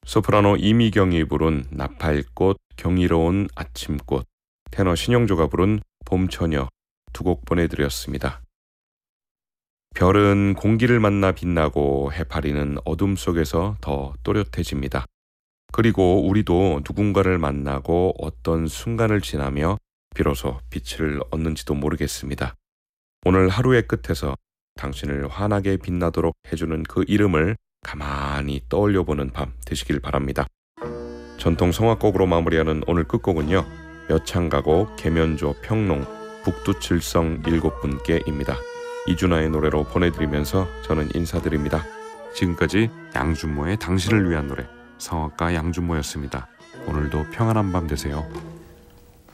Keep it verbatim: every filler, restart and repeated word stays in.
소프라노 이미경이 부른 나팔꽃, 경이로운 아침꽃, 테너 신영조가 부른 봄처녀 두 곡 보내드렸습니다. 별은 공기를 만나 빛나고 해파리는 어둠 속에서 더 또렷해집니다. 그리고 우리도 누군가를 만나고 어떤 순간을 지나며 비로소 빛을 얻는지도 모르겠습니다. 오늘 하루의 끝에서 당신을 환하게 빛나도록 해주는 그 이름을 가만히 떠올려보는 밤 되시길 바랍니다. 전통 성악곡으로 마무리하는 오늘 끝곡은요, 여창가곡 계면조 평농 북두칠성 일곱 분께입니다. 이준하의 노래로 보내드리면서 저는 인사드립니다. 지금까지 양준모의 당신을 위한 노래, 성악가 양준모였습니다. 오늘도 평안한 밤 되세요.